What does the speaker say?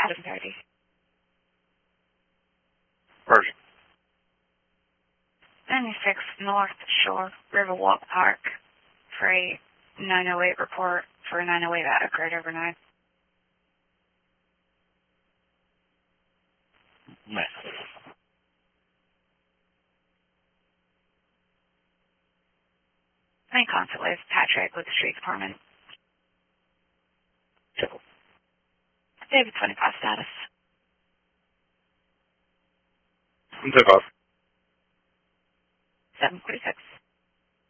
30. Version. 96 North Shore Riverwalk Park for a 908 report for a 908 that occurred overnight. Meh. Any contact with Patrick with the street department. Tickle. David 25 status. Tip off. 746.